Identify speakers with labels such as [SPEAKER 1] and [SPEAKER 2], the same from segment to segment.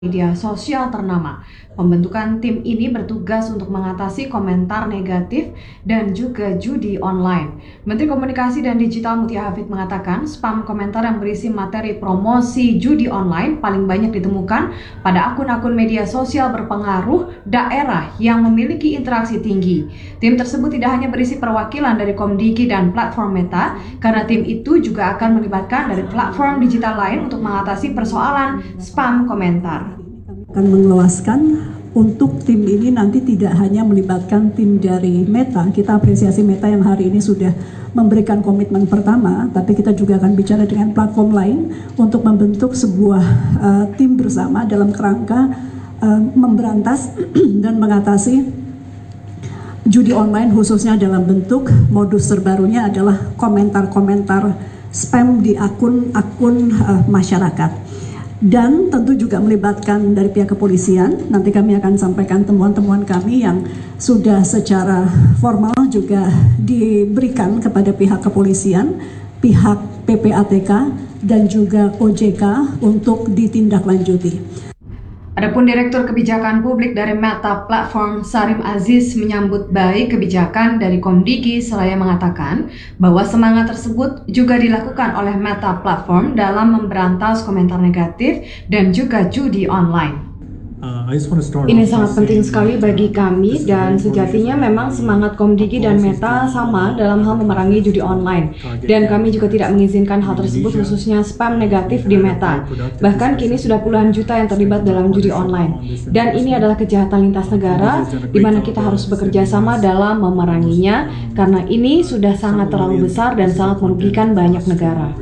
[SPEAKER 1] media sosial ternama. Pembentukan tim ini bertugas untuk mengatasi komentar negatif dan juga judi online. Menteri Komunikasi dan Digital Mutia Hafid mengatakan spam komentar yang berisi materi promosi judi online paling banyak ditemukan pada akun-akun media sosial berpengaruh daerah yang memiliki interaksi tinggi. Tim tersebut tidak hanya berisi perwakilan dari Komdigi dan platform Meta, karena tim itu juga akan melibatkan dari platform digital lain untuk mengatasi persoalan spam komentar.
[SPEAKER 2] Akan mengeluaskan untuk tim ini nanti tidak hanya melibatkan tim dari Meta. Kita apresiasi Meta yang hari ini sudah memberikan komitmen pertama, tapi kita juga akan bicara dengan platform lain untuk membentuk sebuah tim bersama dalam kerangka memberantas dan mengatasi judi online, khususnya dalam bentuk modus terbarunya adalah komentar-komentar spam di akun-akun masyarakat. Dan tentu juga melibatkan dari pihak kepolisian. Nanti kami akan sampaikan temuan-temuan kami yang sudah secara formal juga diberikan kepada pihak kepolisian, pihak PPATK, dan juga OJK untuk ditindaklanjuti.
[SPEAKER 1] Adapun Direktur Kebijakan Publik dari Meta Platform, Sarim Aziz, menyambut baik kebijakan dari Komdigi seraya mengatakan bahwa semangat tersebut juga dilakukan oleh Meta Platform dalam memberantas komentar negatif dan juga judi online.
[SPEAKER 3] Ini sangat penting sekali bagi kami dan sejatinya memang semangat Komdigi dan Meta sama dalam hal memerangi judi online. Dan kami juga tidak mengizinkan hal tersebut khususnya spam negatif di Meta. Bahkan kini sudah puluhan juta yang terlibat dalam judi online. Dan ini adalah kejahatan lintas negara di mana kita harus bekerja sama dalam memeranginya karena ini sudah sangat terlalu besar dan sangat merugikan banyak negara.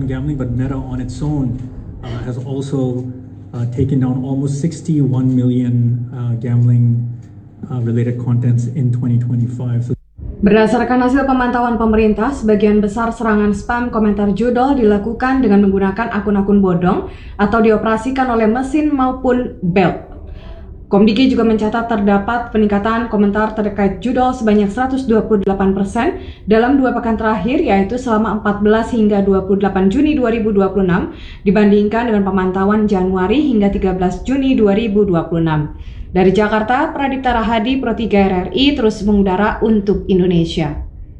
[SPEAKER 4] Taken down almost 61 million gambling related contents in 2025.
[SPEAKER 1] Berdasarkan hasil pemantauan pemerintah, sebagian besar serangan spam komentar judul dilakukan dengan menggunakan akun-akun bodong atau dioperasikan oleh mesin maupun bot. Komdigi juga mencatat terdapat peningkatan komentar terkait judul sebanyak 128% dalam 2 pekan terakhir, yaitu selama 14 hingga 28 Juni 2026 dibandingkan dengan pemantauan Januari hingga 13 Juni 2026. Dari Jakarta, Pradipta Rahadi, Pro 3 RRI terus mengudara untuk Indonesia.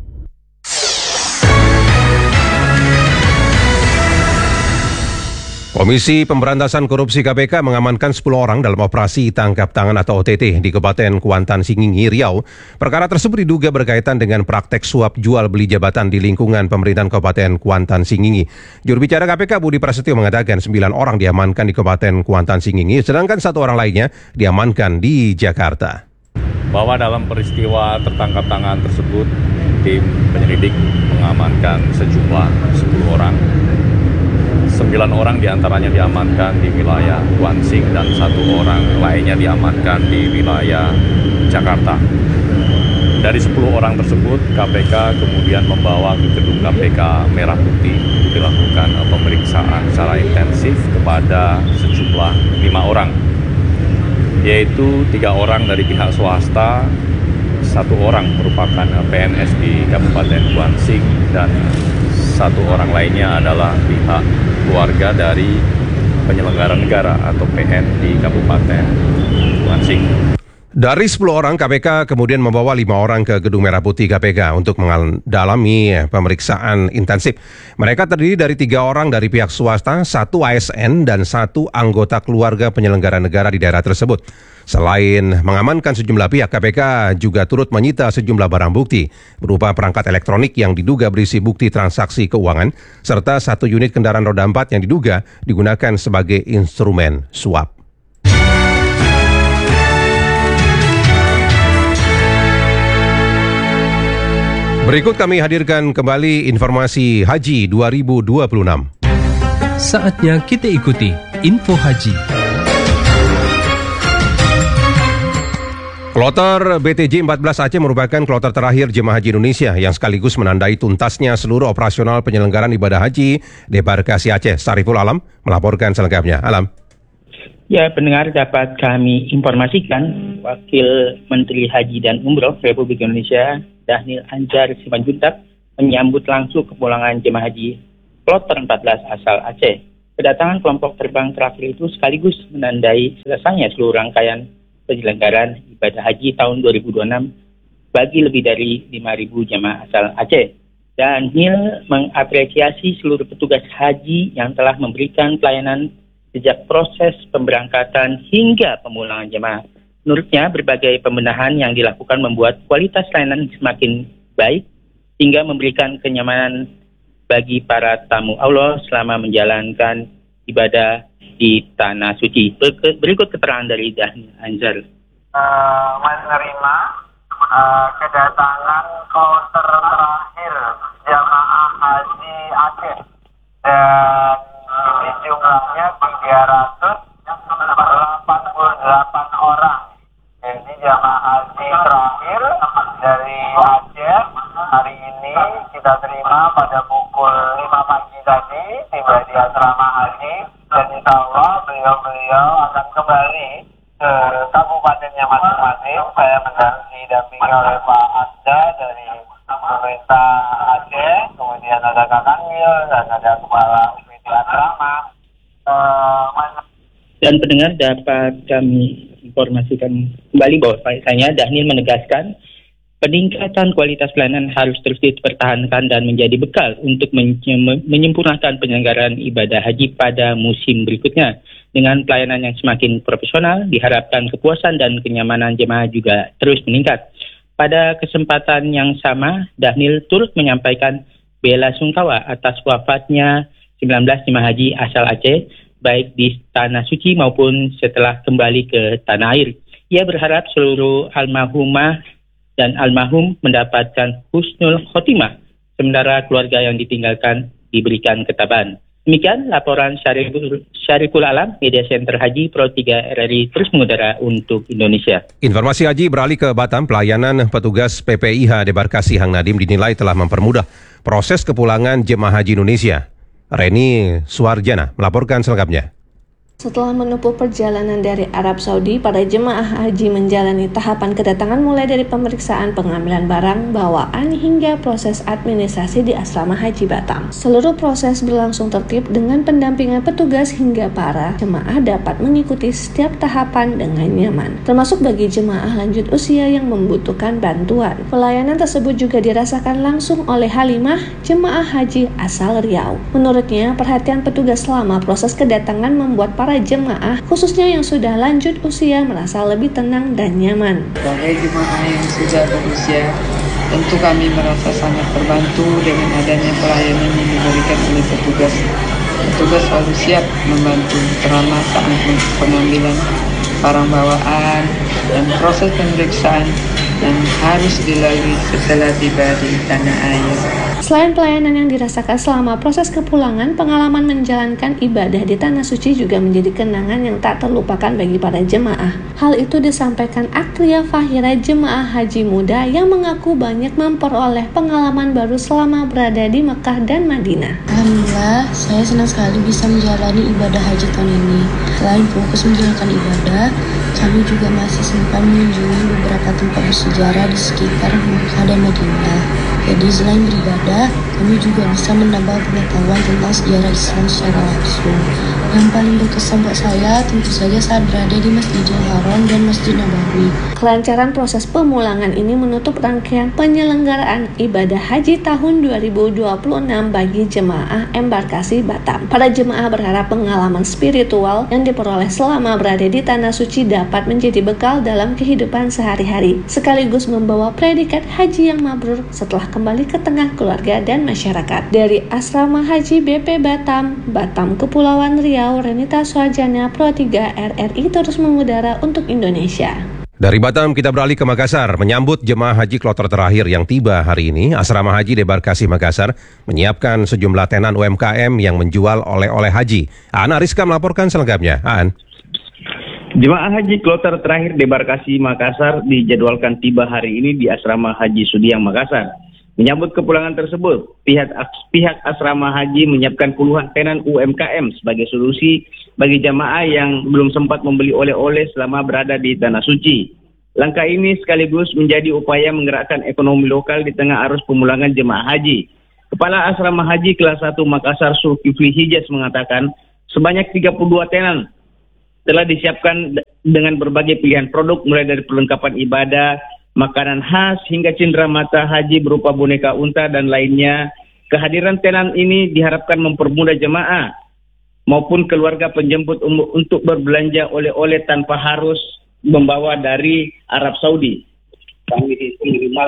[SPEAKER 5] Komisi Pemberantasan Korupsi KPK mengamankan 10 orang dalam operasi tangkap tangan atau OTT di Kabupaten Kuantan Singingi, Riau. Perkara tersebut diduga berkaitan dengan praktek suap jual beli jabatan di lingkungan pemerintahan Kabupaten Kuantan Singingi. Juru bicara KPK Budi Prasetyo mengatakan 9 orang diamankan di Kabupaten Kuantan Singingi, sedangkan 1 orang lainnya diamankan di Jakarta.
[SPEAKER 6] Bahwa dalam peristiwa tertangkap tangan tersebut, tim penyelidik mengamankan sejumlah 10 orang. 9 orang diantaranya diamankan di wilayah Kuansing dan 1 orang lainnya diamankan di wilayah Jakarta. Dari 10 orang tersebut, KPK kemudian membawa ke gedung KPK Merah Putih untuk dilakukan pemeriksaan secara intensif kepada sejumlah 5 orang, yaitu 3 orang dari pihak swasta, 1 orang merupakan PNS di Kabupaten Kuansing, dan 1 orang lainnya adalah pihak keluarga dari penyelenggara negara atau PN di Kabupaten Kuansing.
[SPEAKER 5] Dari 10 orang, KPK kemudian membawa 5 orang ke Gedung Merah Putih KPK untuk mendalami pemeriksaan intensif. Mereka terdiri dari 3 orang dari pihak swasta, 1 ASN, dan 1 anggota keluarga penyelenggara negara di daerah tersebut. Selain mengamankan sejumlah pihak, KPK juga turut menyita sejumlah barang bukti berupa perangkat elektronik yang diduga berisi bukti transaksi keuangan, serta 1 unit kendaraan roda 4 yang diduga digunakan sebagai instrumen suap. Berikut kami hadirkan kembali informasi Haji 2026.
[SPEAKER 7] Saatnya kita ikuti Info Haji.
[SPEAKER 5] Kloter BTJ 14 Aceh merupakan kloter terakhir jemaah haji Indonesia yang sekaligus menandai tuntasnya seluruh operasional penyelenggaraan ibadah haji Debarkasi Aceh. Sariful Alam melaporkan selengkapnya. Alam.
[SPEAKER 8] Ya, pendengar, dapat kami informasikan Wakil Menteri Haji dan Umroh Republik Indonesia Dhanil Anjar Simanjuntak menyambut langsung kepulangan jemaah haji kloter 14 asal Aceh. Kedatangan kelompok terbang terakhir itu sekaligus menandai selesainya seluruh rangkaian penyelenggaraan ibadah haji tahun 2026 bagi lebih dari 5.000 jemaah asal Aceh. Daniel mengapresiasi seluruh petugas haji yang telah memberikan pelayanan sejak proses pemberangkatan hingga pemulangan jemaah. Menurutnya, berbagai pembenahan yang dilakukan membuat kualitas layanan semakin baik hingga memberikan kenyamanan bagi para tamu Allah selama menjalankan ibadah di Tanah Suci. Berikut keterangan dari Daniel Anjar.
[SPEAKER 9] Menerima kedatangan kloter terakhir jamaah haji Aceh, dan ini jumlahnya 388 orang. Jadi jamaah haji terakhir dari Aceh hari ini kita terima pada pukul 5 pagi tadi, tiba di asrama haji, dan insya Allah beliau akan kembali ke kabupatennya masing-masing. Saya didampingi oleh Pak Asda dari pemerintah Aceh, kemudian ada Kak Kanwil dan ada Kepala Unit Asrama.
[SPEAKER 8] Dan pendengar, dapat kami informasikan kembali bahwa saya Daniel menegaskan peningkatan kualitas pelayanan harus terus dipertahankan dan menjadi bekal untuk menyempurnakan penyelenggaraan ibadah haji pada musim berikutnya. Dengan pelayanan yang semakin profesional, diharapkan kepuasan dan kenyamanan jemaah juga terus meningkat. Pada kesempatan yang sama, Daniel turut menyampaikan bela sungkawa atas wafatnya 19 jemaah haji asal Aceh, baik di Tanah Suci maupun setelah kembali ke tanah air. Ia berharap seluruh almarhumah dan almarhum mendapatkan husnul khotimah, sementara keluarga yang ditinggalkan diberikan ketabahan. Demikian laporan Syariful Alam, Media Center Haji Pro 3 RRI terus mengudara untuk Indonesia.
[SPEAKER 5] Informasi haji beralih ke Batam. Pelayanan petugas PPIH Debarkasi Hang Nadim dinilai telah mempermudah proses kepulangan jemaah haji Indonesia. Reni Suarjana melaporkan selengkapnya.
[SPEAKER 10] Setelah menempuh perjalanan dari Arab Saudi, para jemaah haji menjalani tahapan kedatangan mulai dari pemeriksaan pengambilan barang, bawaan, hingga proses administrasi di Asrama Haji Batam. Seluruh proses berlangsung tertib dengan pendampingan petugas hingga para jemaah dapat mengikuti setiap tahapan dengan nyaman, termasuk bagi jemaah lanjut usia yang membutuhkan bantuan. Pelayanan tersebut juga dirasakan langsung oleh Halimah, jemaah haji asal Riau. Menurutnya, perhatian petugas selama proses kedatangan membuat para jemaah, khususnya yang sudah lanjut usia, merasa lebih tenang dan nyaman.
[SPEAKER 11] Sebagai jemaah yang sudah berusia, tentu kami merasa sangat terbantu dengan adanya pelayanan yang diberikan oleh petugas. Petugas selalu siap membantu, terutama saat pengambilan barang bawaan dan proses pemeriksaan yang harus dilalui setelah tiba di tanah air.
[SPEAKER 10] Selain pelayanan yang dirasakan selama proses kepulangan, pengalaman menjalankan ibadah di Tanah Suci juga menjadi kenangan yang tak terlupakan bagi para jemaah. Hal itu disampaikan Aktria Fahira, jemaah haji muda yang mengaku banyak memperoleh pengalaman baru selama berada di Mekah dan Madinah.
[SPEAKER 12] Alhamdulillah, saya senang sekali bisa menjalani ibadah haji tahun ini. Selain fokus menjalankan ibadah, kami juga masih sempat mengunjungi beberapa tempat bersejarah di sekitar Mekah dan Madinah. Jadi selain beribadah, kami juga bisa menambah pengetahuan tentang sejarah Islam secara langsung. Yang paling berkesan buat saya tentu saja saat berada di Masjidil Haram dan Masjid Nabawi.
[SPEAKER 10] Kelancaran proses pemulangan ini menutup rangkaian penyelenggaraan ibadah haji tahun 2026 bagi jemaah embarkasi Batam. Para jemaah berharap pengalaman spiritual yang diperoleh selama berada di Tanah Suci dapat menjadi bekal dalam kehidupan sehari-hari, sekaligus membawa predikat haji yang mabrur setelah kembali ke tengah keluarga dan masyarakat. Dari Asrama Haji BP Batam, Kepulauan Riau, Renita Suarjana, Pro 3 RRI terus mengudara untuk Indonesia.
[SPEAKER 5] Dari Batam kita beralih ke Makassar. Menyambut jemaah haji kloter terakhir yang tiba hari ini, Asrama Haji Debarkasi Makassar menyiapkan sejumlah tenan UMKM yang menjual oleh-oleh haji. Aan Ariska melaporkan selengkapnya. Aan.
[SPEAKER 13] Jemaah haji kloter terakhir Debarkasi Makassar dijadwalkan tiba hari ini di Asrama Haji Sudiang Makassar. Menyambut kepulangan tersebut, pihak Asrama Haji menyiapkan puluhan tenan UMKM sebagai solusi bagi jamaah yang belum sempat membeli oleh-oleh selama berada di Tanah Suci. Langkah ini sekaligus menjadi upaya menggerakkan ekonomi lokal di tengah arus pemulangan jemaah haji. Kepala Asrama Haji kelas 1 Makassar Zulkifli Hijaz mengatakan, Sebanyak 32 tenan telah disiapkan dengan berbagai pilihan produk mulai dari perlengkapan ibadah, makanan khas hingga cenderamata haji berupa boneka unta dan lainnya. Kehadiran tenan ini diharapkan mempermudah jemaah maupun keluarga penjemput untuk berbelanja oleh-oleh tanpa harus membawa dari Arab Saudi.
[SPEAKER 14] Kami di minimal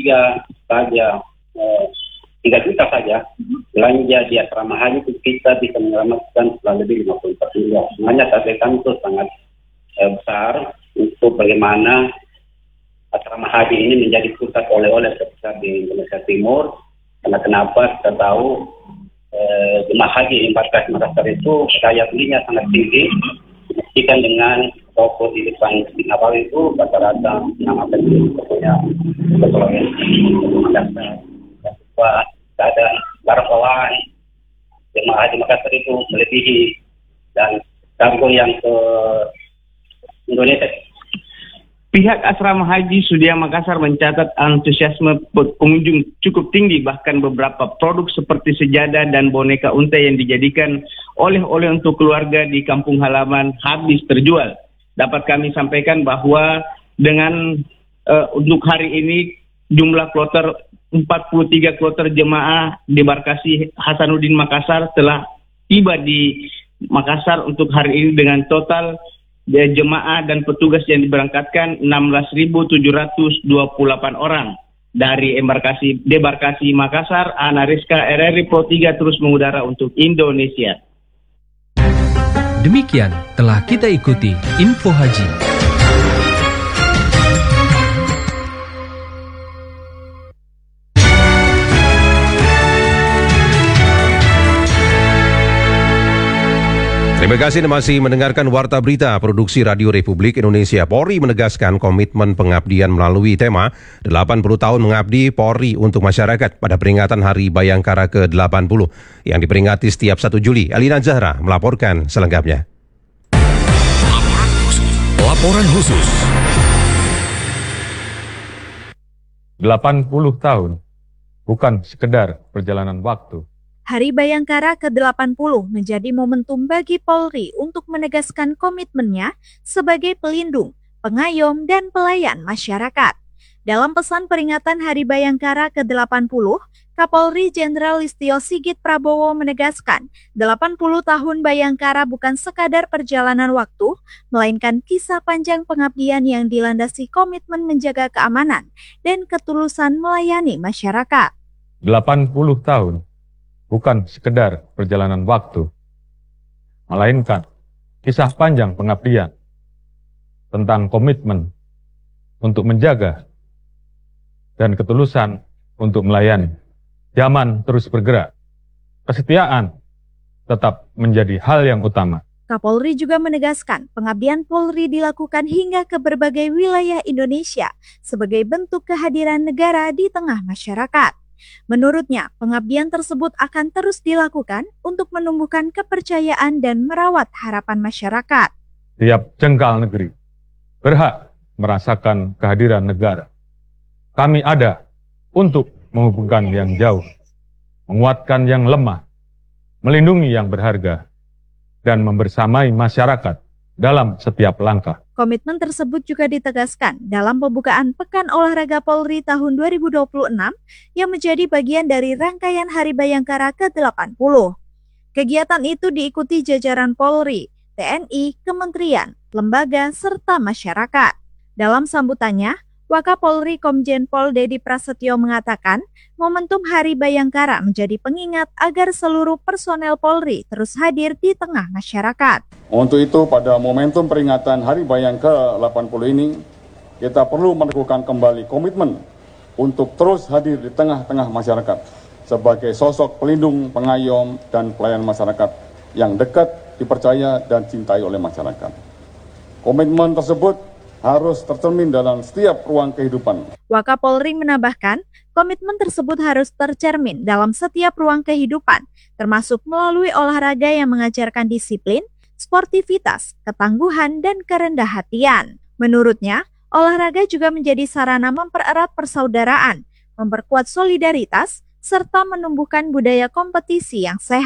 [SPEAKER 14] 3 juta saja belanja di asrama haji itu kita bisa menyelamatkan kurang lebih 54 miliar. Sebenarnya target kami itu sangat besar untuk bagaimana asrama haji ini menjadi pusat oleh-oleh terbesar di Indonesia Timur. Karena kenapa kita tahu jemaah haji embarkasi Makassar itu daya belinya sangat tinggi. Dibuktikan dengan toko di depan Nabawi itu rata-rata 6 punya keperluan Makassar. Bahwa keadaan barang bawaan jemaah haji Makassar itu melebihi dan kargo yang ke Indonesia.
[SPEAKER 13] Pihak Asrama Haji Sudia Makassar mencatat antusiasme pengunjung cukup tinggi, bahkan beberapa produk seperti sejadah dan boneka unta yang dijadikan oleh-oleh untuk keluarga di kampung halaman habis terjual. Dapat kami sampaikan bahwa dengan untuk hari ini jumlah kloter 43 kloter jemaah debarkasi Hasanuddin Makassar telah tiba di Makassar untuk hari ini dengan total jemaah dan petugas yang diberangkatkan 16.728 orang. Dari debarkasi Makassar, Ana Rizka, RRI Pro 3 terus mengudara untuk Indonesia.
[SPEAKER 7] Demikian telah kita ikuti Info Haji.
[SPEAKER 5] Terima kasih Anda masih mendengarkan Warta Berita Produksi Radio Republik Indonesia. Polri menegaskan komitmen pengabdian melalui tema 80 tahun mengabdi Polri untuk masyarakat pada peringatan Hari Bayangkara ke-80 yang diperingati setiap 1 Juli. Alina Zahra melaporkan selengkapnya.
[SPEAKER 6] Laporan khusus. 80 tahun bukan sekedar perjalanan waktu.
[SPEAKER 15] Hari Bayangkara ke-80 menjadi momentum bagi Polri untuk menegaskan komitmennya sebagai pelindung, pengayom, dan pelayan masyarakat. Dalam pesan peringatan Hari Bayangkara ke-80, Kapolri Jenderal Listio Sigit Prabowo menegaskan 80 tahun Bayangkara bukan sekadar perjalanan waktu, melainkan kisah panjang pengabdian yang dilandasi komitmen menjaga keamanan dan ketulusan melayani masyarakat.
[SPEAKER 6] 80 tahun bukan sekedar perjalanan waktu, melainkan kisah panjang pengabdian tentang komitmen untuk menjaga dan ketulusan untuk melayani. Zaman terus bergerak, kesetiaan tetap menjadi hal yang utama.
[SPEAKER 15] Kapolri juga menegaskan pengabdian Polri dilakukan hingga ke berbagai wilayah Indonesia sebagai bentuk kehadiran negara di tengah masyarakat. Menurutnya, pengabdian tersebut akan terus dilakukan untuk menumbuhkan kepercayaan dan merawat harapan masyarakat.
[SPEAKER 6] Tiap jengkal negeri berhak merasakan kehadiran negara. Kami ada untuk menghubungkan yang jauh, menguatkan yang lemah, melindungi yang berharga, dan membersamai masyarakat dalam setiap langkah.
[SPEAKER 15] Komitmen tersebut juga ditegaskan dalam pembukaan Pekan Olahraga Polri tahun 2026 yang menjadi bagian dari rangkaian Hari Bayangkara ke-80. Kegiatan itu diikuti jajaran Polri, TNI, kementerian, lembaga, serta masyarakat. Dalam sambutannya, Wakapolri Komjen Pol Dedi Prasetyo mengatakan, momentum Hari Bayangkara menjadi pengingat agar seluruh personel Polri terus hadir di tengah masyarakat.
[SPEAKER 16] Untuk itu, pada momentum peringatan Hari Bayangkara 80 ini, kita perlu meneguhkan kembali komitmen untuk terus hadir di tengah-tengah masyarakat sebagai sosok pelindung, pengayom, dan pelayan masyarakat yang dekat, dipercaya, dan cintai oleh masyarakat. Komitmen tersebut harus tercermin dalam setiap ruang kehidupan.
[SPEAKER 15] Wakapolri menambahkan, komitmen tersebut harus tercermin dalam setiap ruang kehidupan, termasuk melalui olahraga yang mengajarkan disiplin, sportivitas, ketangguhan, dan kerendah hatian. Menurutnya, olahraga juga menjadi sarana mempererat persaudaraan, memperkuat solidaritas, serta menumbuhkan budaya kompetisi yang sehat.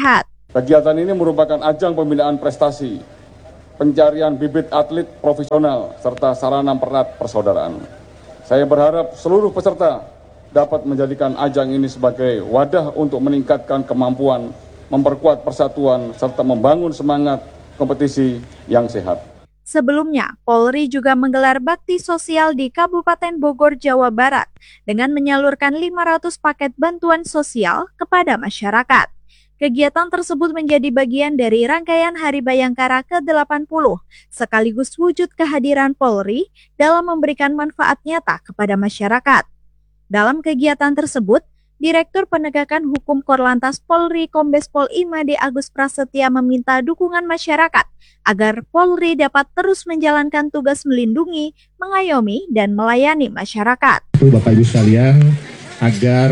[SPEAKER 16] Kegiatan ini merupakan ajang pembinaan prestasi, pencarian bibit atlet profesional, serta sarana pererat persaudaraan. Saya berharap seluruh peserta dapat menjadikan ajang ini sebagai wadah untuk meningkatkan kemampuan, memperkuat persatuan, serta membangun semangat kompetisi yang sehat.
[SPEAKER 15] Sebelumnya, Polri juga menggelar bakti sosial di Kabupaten Bogor, Jawa Barat dengan menyalurkan 500 paket bantuan sosial kepada masyarakat. Kegiatan tersebut menjadi bagian dari rangkaian Hari Bayangkara ke-80, sekaligus wujud kehadiran Polri dalam memberikan manfaat nyata kepada masyarakat. Dalam kegiatan tersebut, Direktur Penegakan Hukum Korlantas Polri Kombes Pol Imade Agus Prasetya meminta dukungan masyarakat agar Polri dapat terus menjalankan tugas melindungi, mengayomi, dan melayani masyarakat.
[SPEAKER 17] Bapak Ibu sekalian, agar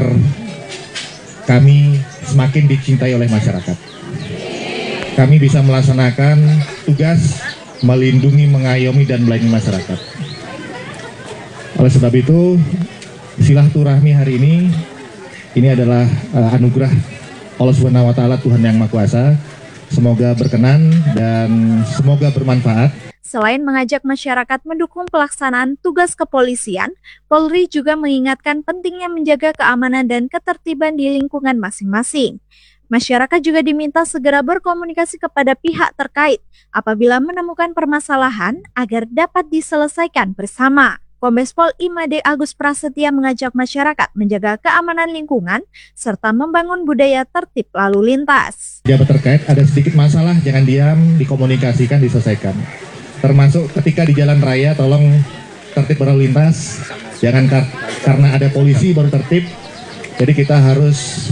[SPEAKER 17] kami semakin dicintai oleh masyarakat. Kami bisa melaksanakan tugas melindungi, mengayomi, dan melayani masyarakat. Oleh sebab itu, silaturahmi hari ini adalah anugerah Allah Subhanahu wa Ta'ala, Tuhan Yang Maha Kuasa. Semoga berkenan dan semoga bermanfaat.
[SPEAKER 15] Selain mengajak masyarakat mendukung pelaksanaan tugas kepolisian, Polri juga mengingatkan pentingnya menjaga keamanan dan ketertiban di lingkungan masing-masing. Masyarakat juga diminta segera berkomunikasi kepada pihak terkait apabila menemukan permasalahan agar dapat diselesaikan bersama. Kombes Pol Imade Agus Prasetya mengajak masyarakat menjaga keamanan lingkungan serta membangun budaya tertib lalu lintas.
[SPEAKER 17] Pejabat terkait ada sedikit masalah, jangan diam, dikomunikasikan, diselesaikan. Termasuk ketika di jalan raya, tolong tertib berlalu lintas, jangan karena ada polisi baru tertib. Jadi kita harus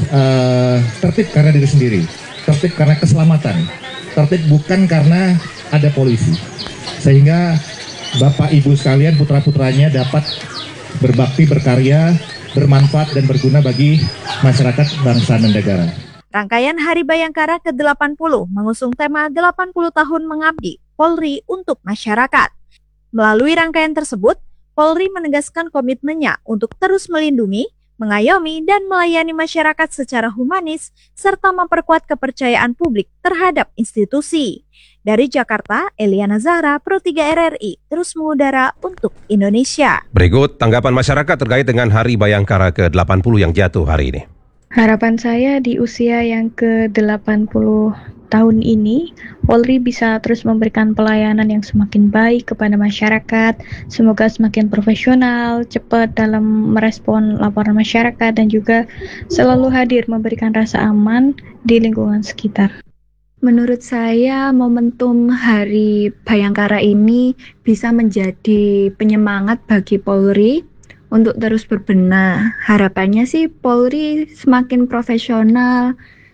[SPEAKER 17] tertib karena diri sendiri, tertib karena keselamatan, tertib bukan karena ada polisi. Sehingga Bapak Ibu sekalian, putra-putranya dapat berbakti, berkarya, bermanfaat dan berguna bagi masyarakat, bangsa dan negara.
[SPEAKER 15] Rangkaian Hari Bayangkara ke-80 mengusung tema 80 tahun mengabdi Polri untuk masyarakat. Melalui rangkaian tersebut, Polri menegaskan komitmennya untuk terus melindungi, mengayomi, dan melayani masyarakat secara humanis, serta memperkuat kepercayaan publik terhadap institusi. Dari Jakarta, Eliana Zahra, Pro 3 RRI, terus mengudara untuk Indonesia.
[SPEAKER 5] Berikut tanggapan masyarakat terkait dengan Hari Bayangkara ke-80 yang jatuh hari ini.
[SPEAKER 18] Harapan saya di usia yang ke-80 tahun ini, Polri bisa terus memberikan pelayanan yang semakin baik kepada masyarakat, semoga semakin profesional, cepat dalam merespon laporan masyarakat, dan juga selalu hadir memberikan rasa aman di lingkungan sekitar.
[SPEAKER 19] Menurut saya, momentum Hari Bayangkara ini bisa menjadi penyemangat bagi Polri untuk terus berbenah. Harapannya sih Polri semakin profesional,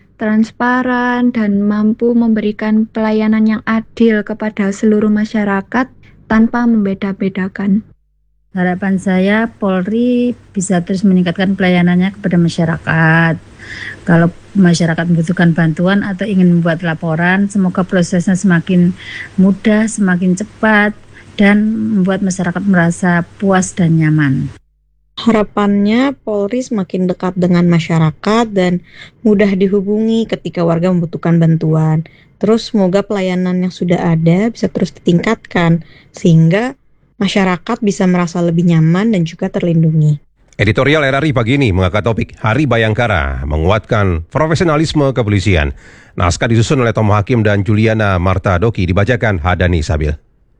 [SPEAKER 19] transparan, dan mampu memberikan pelayanan yang adil kepada seluruh masyarakat tanpa membeda-bedakan.
[SPEAKER 20] Harapan saya Polri bisa terus meningkatkan pelayanannya kepada masyarakat. Kalau masyarakat membutuhkan bantuan atau ingin membuat laporan, semoga prosesnya semakin mudah, semakin cepat, dan membuat masyarakat merasa puas dan nyaman.
[SPEAKER 21] Harapannya Polri semakin dekat dengan masyarakat dan mudah dihubungi ketika warga membutuhkan bantuan. Terus semoga pelayanan yang sudah ada bisa terus ditingkatkan sehingga masyarakat bisa merasa lebih nyaman dan juga terlindungi.
[SPEAKER 5] Editorial RRI pagi ini mengangkat topik Hari Bayangkara menguatkan profesionalisme kepolisian. Naskah disusun oleh Tom Hakim dan Juliana Marta Doki, dibacakan Hadani Sabil.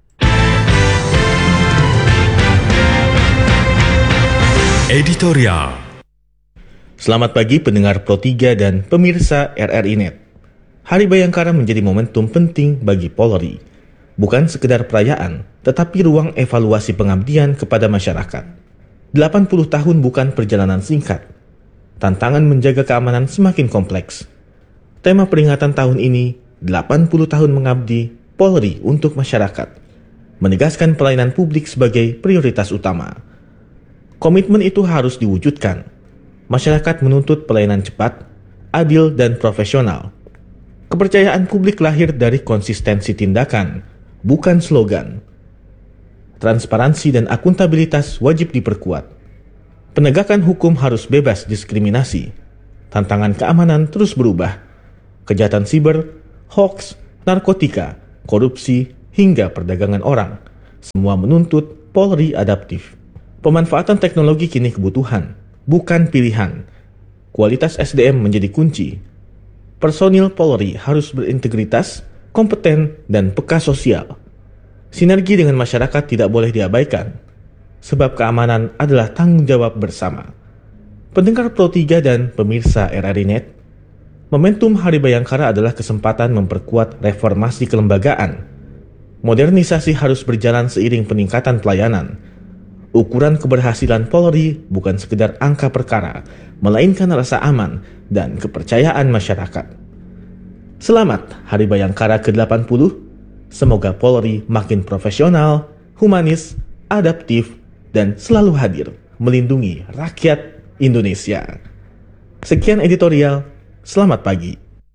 [SPEAKER 22] Editorial. Selamat pagi pendengar Pro 3 dan pemirsa RRI Net. Hari Bayangkara menjadi momentum penting bagi Polri. Bukan sekedar perayaan, tetapi ruang evaluasi pengabdian kepada masyarakat. 80 tahun bukan perjalanan singkat. Tantangan menjaga keamanan semakin kompleks. Tema peringatan tahun ini, 80 tahun mengabdi Polri untuk masyarakat. Menegaskan pelayanan publik sebagai prioritas utama. Komitmen itu harus diwujudkan. Masyarakat menuntut pelayanan cepat, adil, dan profesional. Kepercayaan publik lahir dari konsistensi tindakan, bukan slogan. Transparansi dan akuntabilitas wajib diperkuat. Penegakan hukum harus bebas diskriminasi. Tantangan keamanan terus berubah. kejahatan siber, hoax, narkotika, korupsi, hingga perdagangan orang. Semua menuntut Polri adaptif. Pemanfaatan teknologi kini kebutuhan, bukan pilihan. Kualitas SDM menjadi kunci. Personil Polri harus berintegritas, kompeten, dan peka sosial. Sinergi dengan masyarakat tidak boleh diabaikan, sebab keamanan adalah tanggung jawab bersama. Pendengar Pro 3 dan pemirsa RRI Net, momentum Hari Bayangkara adalah kesempatan memperkuat reformasi kelembagaan. Modernisasi harus berjalan seiring peningkatan pelayanan. Ukuran keberhasilan Polri bukan sekedar angka perkara, melainkan rasa aman dan kepercayaan masyarakat. Selamat Hari Bayangkara ke-80. Semoga Polri makin profesional, humanis, adaptif, dan selalu hadir melindungi rakyat Indonesia. Sekian editorial, selamat pagi.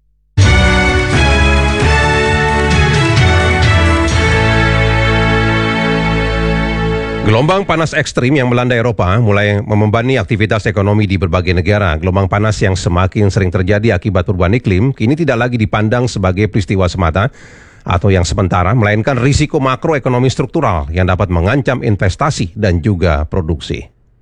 [SPEAKER 5] Gelombang panas ekstrim yang melanda Eropa mulai membebani aktivitas ekonomi di berbagai negara. Gelombang panas yang semakin sering terjadi akibat perubahan iklim kini tidak lagi dipandang sebagai peristiwa semata atau yang sementara, melainkan risiko makroekonomi struktural yang dapat mengancam investasi dan juga produksi.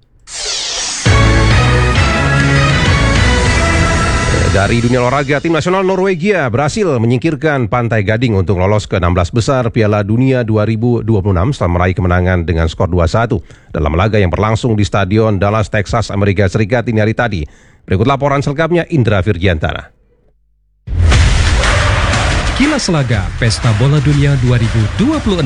[SPEAKER 5] Dari dunia olahraga, tim nasional Norwegia berhasil menyingkirkan Pantai Gading untuk lolos ke 16 besar Piala Dunia 2026 setelah meraih kemenangan dengan skor 2-1 dalam laga yang berlangsung di Stadion Dallas, Texas, Amerika Serikat ini hari tadi. Berikut laporan selengkapnya Indra Virgiantara.
[SPEAKER 7] Kilas Laga Pesta Bola Dunia 2026.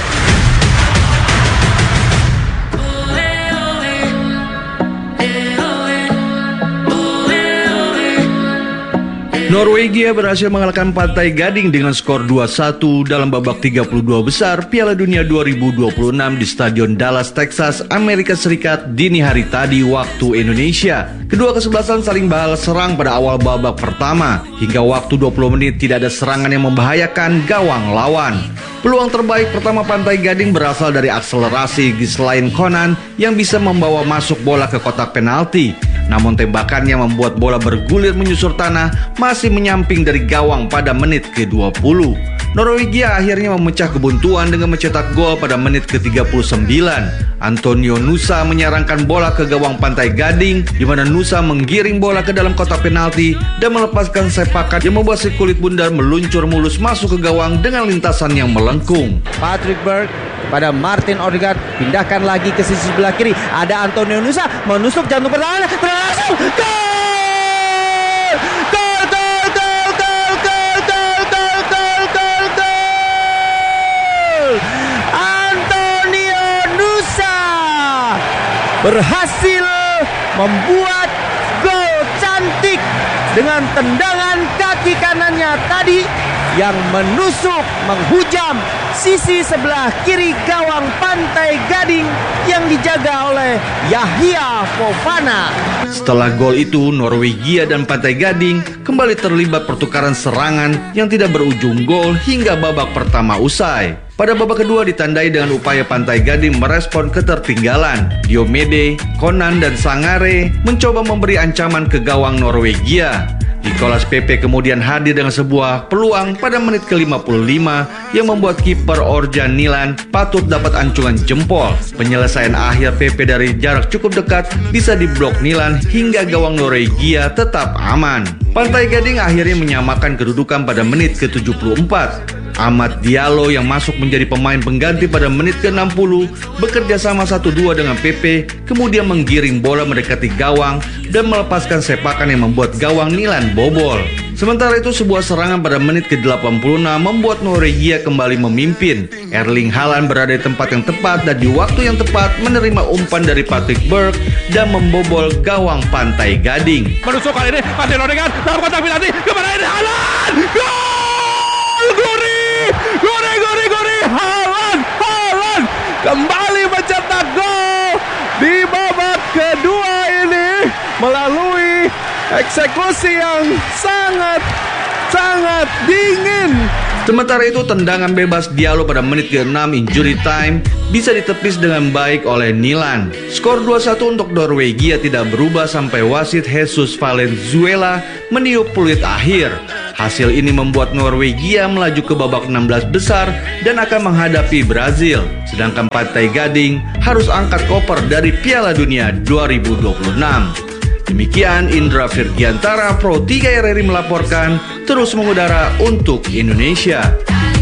[SPEAKER 2] Norwegia berhasil mengalahkan Pantai Gading dengan skor 2-1 dalam babak 32 besar Piala Dunia 2026 di Stadion Dallas, Texas, Amerika Serikat dini hari tadi waktu Indonesia. Kedua kesebelasan saling balas serang pada awal babak pertama. Hingga waktu 20 menit tidak ada serangan yang membahayakan gawang lawan. Peluang terbaik pertama Pantai Gading berasal dari akselerasi Ghislaine Konan yang bisa membawa masuk bola ke kotak penalti. Namun tembakannya membuat bola bergulir menyusur tanah masih menyamping dari gawang pada menit ke-20. Norwegia akhirnya memecah kebuntuan dengan mencetak gol pada menit ke-39. Antonio Nusa menyerangkan bola ke gawang Pantai Gading, di mana Nusa menggiring bola ke dalam kotak penalti dan melepaskan sepakan yang membuat si kulit bundar meluncur mulus masuk ke gawang dengan lintasan yang melengkung.
[SPEAKER 3] Patrick Berg pada Martin Odegaard, pindahkan lagi ke sisi sebelah kiri. Ada Antonio Nusa menusuk jantung pertahanan, berlangsung gol! Antonio Nusa berhasil membuat gol cantik dengan tendangan kaki kanannya tadi yang menusuk menghujam sisi sebelah kiri gawang Pantai Gading yang dijaga oleh Yahya Fofana.
[SPEAKER 2] Setelah gol itu, Norwegia dan Pantai Gading kembali terlibat pertukaran serangan yang tidak berujung gol hingga babak pertama usai. Pada babak kedua ditandai dengan upaya Pantai Gading merespon ketertinggalan. Diomede, Konan, dan Sangare mencoba memberi ancaman ke gawang Norwegia. Nicolas Pepe kemudian hadir dengan sebuah peluang pada menit ke-55 yang membuat kiper Orjan Nilan patut dapat acungan jempol. Penyelesaian akhir Pepe dari jarak cukup dekat bisa diblok Nilan hingga gawang Norwegia tetap aman. Pantai Gading akhirnya menyamakan kedudukan pada menit ke-74. Amad Diallo yang masuk menjadi pemain pengganti pada menit ke-60 bekerja sama 1-2 dengan Pepe, kemudian menggiring bola mendekati gawang dan melepaskan sepakan yang membuat gawang Nilan bobol. Sementara itu sebuah serangan pada menit ke-86 membuat Norwegia kembali memimpin. Erling Haaland berada di tempat yang tepat dan di waktu yang tepat menerima umpan dari Patrick Berg dan membobol gawang Pantai Gading.
[SPEAKER 23] Menusuk kali ini Martin Odegaard dalam kotak penalti, kemana ini Haaland? Gol! Gori! Haaland kembali mencetak gol di babak kedua ini melalui eksekusi yang sangat dingin
[SPEAKER 2] Sementara itu, tendangan bebas Diallo pada menit ke-6 injury time bisa ditepis dengan baik oleh Nilan. Skor 2-1 untuk Norwegia tidak berubah sampai wasit Jesus Valenzuela meniup peluit akhir. Hasil ini membuat Norwegia melaju ke babak 16 besar dan akan menghadapi Brazil. Sedangkan Pantai Gading harus angkat koper dari Piala Dunia 2026. Demikian Indra Virgiantara, Pro 3 RRI melaporkan, terus mengudara untuk Indonesia.